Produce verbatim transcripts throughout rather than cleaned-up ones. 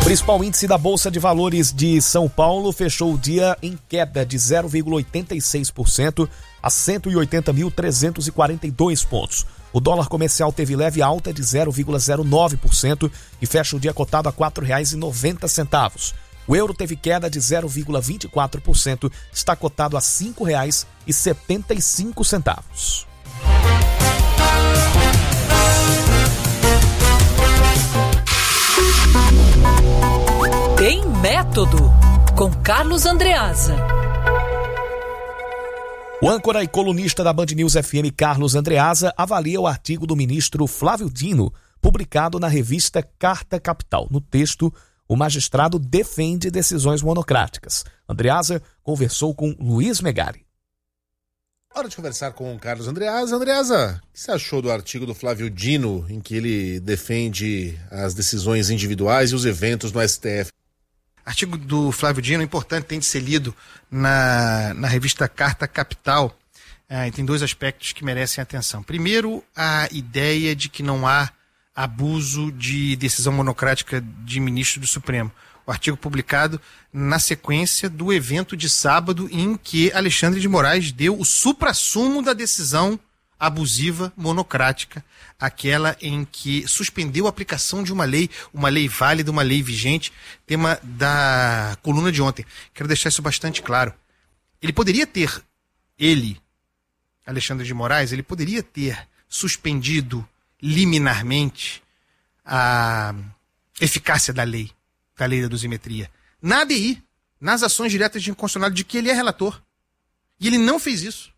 O principal índice da Bolsa de Valores de São Paulo fechou o dia em queda de zero vírgula oitenta e seis por cento a cento e oitenta mil trezentos e quarenta e dois pontos. O dólar comercial teve leve alta de zero vírgula zero nove por cento e fecha o dia cotado a quatro reais e noventa centavos. O euro teve queda de zero vírgula vinte e quatro por cento, está cotado a cinco reais e setenta e cinco centavos. Tem Método, com Carlos Andreasa. O âncora e colunista da Band News F M, Carlos Andreasa, avalia o artigo do ministro Flávio Dino, publicado na revista Carta Capital. No texto, o magistrado defende decisões monocráticas. Andreasa conversou com Luiz Megari. Hora de conversar com o Carlos Andreasa. Andreasa, o que você achou do artigo do Flávio Dino, em que ele defende as decisões individuais e os eventos no S T F? Artigo do Flávio Dino é importante, tem de ser lido na, na revista Carta Capital. É, tem dois aspectos que merecem atenção. Primeiro, a ideia de que não há abuso de decisão monocrática de ministro do Supremo. O artigo publicado na sequência do evento de sábado em que Alexandre de Moraes deu o suprassumo da decisão abusiva monocrática, aquela em que suspendeu a aplicação de uma lei, uma lei válida, uma lei vigente, tema da coluna de ontem. Quero deixar isso bastante claro. Ele poderia ter, ele, Alexandre de Moraes, ele poderia ter suspendido liminarmente a eficácia da lei, da lei da dosimetria, na A D I, nas ações diretas de inconstitucionalidade de que ele é relator. E ele não fez isso.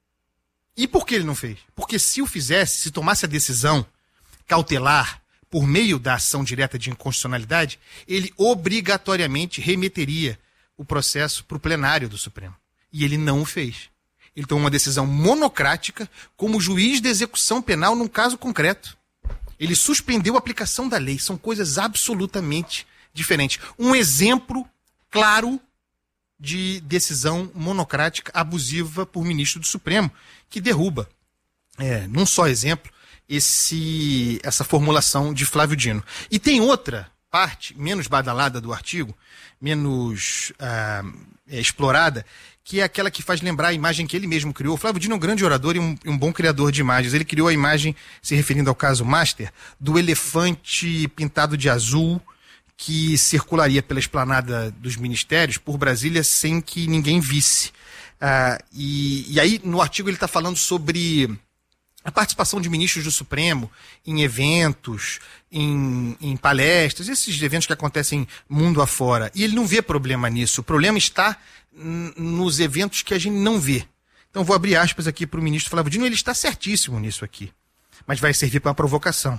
E por que ele não fez? Porque se o fizesse, se tomasse a decisão cautelar por meio da ação direta de inconstitucionalidade, ele obrigatoriamente remeteria o processo para o plenário do Supremo. E ele não o fez. Ele tomou uma decisão monocrática como juiz de execução penal num caso concreto. Ele suspendeu a aplicação da lei. São coisas absolutamente diferentes. Um exemplo claro de decisão monocrática abusiva por ministro do Supremo, que derruba, é, num só exemplo, esse, essa formulação de Flávio Dino. E tem outra parte, menos badalada do artigo, menos ah, é, explorada, que é aquela que faz lembrar a imagem que ele mesmo criou. O Flávio Dino é um grande orador e um, um bom criador de imagens. Ele criou a imagem, se referindo ao caso Master, do elefante pintado de azul, que circularia pela esplanada dos ministérios por Brasília sem que ninguém visse. Ah, e, e aí, no artigo, ele está falando sobre a participação de ministros do Supremo em eventos, em, em palestras, esses eventos que acontecem mundo afora. E ele não vê problema nisso. O problema está n- nos eventos que a gente não vê. Então, vou abrir aspas aqui para o ministro Flávio Dino. Ele está certíssimo nisso aqui, mas vai servir para uma provocação.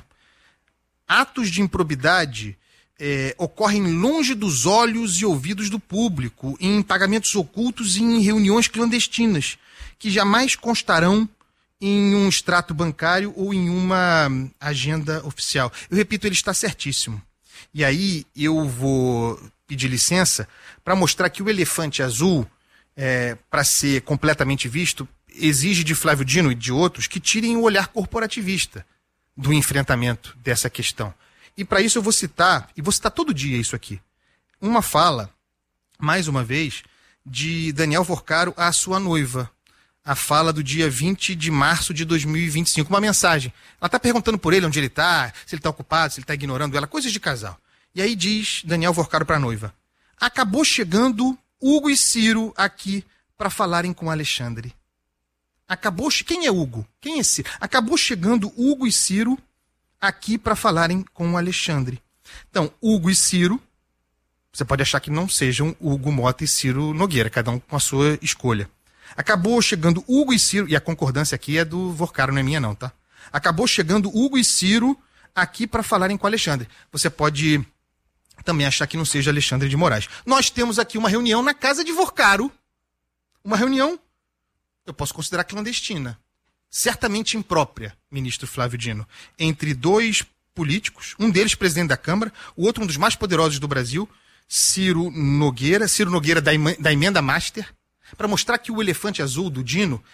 Atos de improbidade É, ocorrem longe dos olhos e ouvidos do público, em pagamentos ocultos e em reuniões clandestinas, que jamais constarão em um extrato bancário ou em uma agenda oficial. Eu repito, ele está certíssimo. E aí eu vou pedir licença para mostrar que o elefante azul, é, para ser completamente visto, exige de Flávio Dino e de outros que tirem o olhar corporativista do enfrentamento dessa questão. E para isso eu vou citar, e vou citar todo dia isso aqui, uma fala, mais uma vez, de Daniel Vorcaro à sua noiva. A fala do dia vinte de março de dois mil e vinte e cinco, uma mensagem. Ela está perguntando por ele onde ele está, se ele está ocupado, se ele está ignorando ela, coisas de casal. E aí diz Daniel Vorcaro para a noiva: acabou chegando Hugo e Ciro aqui para falarem com Alexandre. Acabou, quem é Hugo? Quem é Ciro? Acabou chegando Hugo e Ciro aqui para falarem com o Alexandre. Então, Hugo e Ciro, você pode achar que não sejam Hugo Mota e Ciro Nogueira, cada um com a sua escolha. Acabou chegando Hugo e Ciro, e a concordância aqui é do Vorcaro, não é minha não, tá? Acabou chegando Hugo e Ciro aqui para falarem com o Alexandre. Você pode também achar que não seja Alexandre de Moraes. Nós temos aqui uma reunião na casa de Vorcaro, uma reunião, eu posso considerar clandestina, certamente imprópria, ministro Flávio Dino, entre dois políticos, um deles presidente da Câmara, o outro um dos mais poderosos do Brasil, Ciro Nogueira, Ciro Nogueira da, da emenda Master, para mostrar que o elefante azul do Dino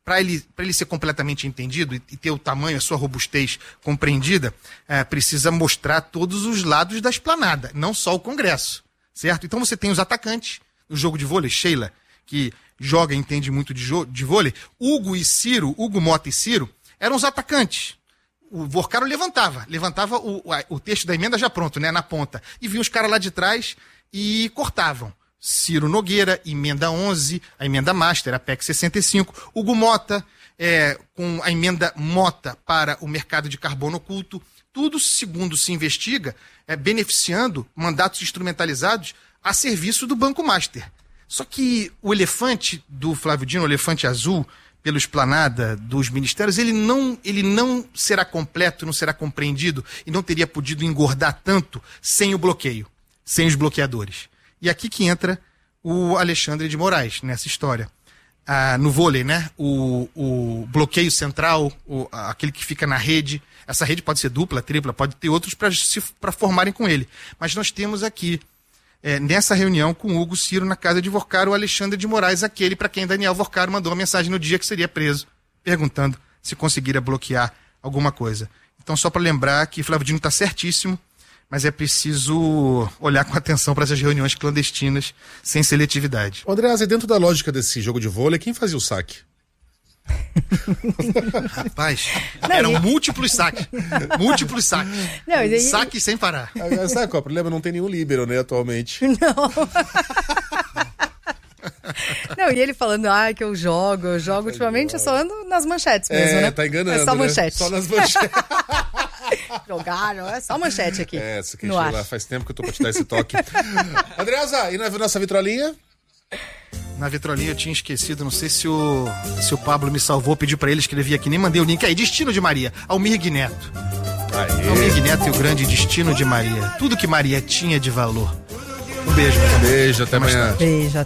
para ele, para ele ser completamente entendido e, e ter o tamanho, a sua robustez compreendida, é, precisa mostrar todos os lados da esplanada, não só o Congresso, certo? Então você tem os atacantes no jogo de vôlei, Sheila, que joga e entende muito de, de vôlei, Hugo e Ciro, Hugo Mota e Ciro, eram os atacantes. O Vorcaro levantava, levantava o, o texto da emenda já pronto, né, na ponta, e vinha os caras lá de trás e cortavam. Ciro Nogueira, emenda onze, a emenda Master, a P E C sessenta e cinco, Hugo Mota, é, com a emenda Mota para o mercado de carbono oculto, tudo, segundo se investiga, é, beneficiando mandatos instrumentalizados a serviço do Banco Master. Só que o elefante do Flávio Dino, o elefante azul, pela esplanada dos ministérios, ele não, ele não será completo, não será compreendido e não teria podido engordar tanto sem o bloqueio, sem os bloqueadores. E aqui que entra o Alexandre de Moraes nessa história. Ah, no vôlei, né? O, o bloqueio central, o, aquele que fica na rede, essa rede pode ser dupla, tripla, pode ter outros para formarem com ele. Mas nós temos aqui, É, nessa reunião com o Hugo Ciro na casa de Vorcaro, o Alexandre de Moraes, aquele para quem Daniel Vorcaro mandou uma mensagem no dia que seria preso, perguntando se conseguiria bloquear alguma coisa. Então, só para lembrar que Flávio Dino está certíssimo, mas é preciso olhar com atenção para essas reuniões clandestinas, sem seletividade. Andreasa, e dentro da lógica desse jogo de vôlei, quem fazia o saque? Rapaz, não, eram e... múltiplos saques. Múltiplos saques. Não, e... Saque sem parar. Ah, sabe qual é o problema? Não tem nenhum líbero, né, atualmente. Não. Não, e ele falando, ah, que eu jogo, eu jogo. Ultimamente eu só ando nas manchetes mesmo, é, né? Tá enganando, é só né? manchete. Só nas manchetes. Jogaram, é só manchete aqui. É, isso que lá faz tempo que eu tô pra te dar esse toque. Andreasa, e na nossa vitrolinha? Na vitrolinha eu tinha esquecido, não sei se o, se o Pablo me salvou, pediu pra ele escrever aqui, nem mandei o link aí. Destino de Maria, Almir Neto. Aê. Almir Neto e o grande Destino de Maria. Tudo que Maria tinha de valor. Um beijo. Beijo, até amanhã. Beijo, até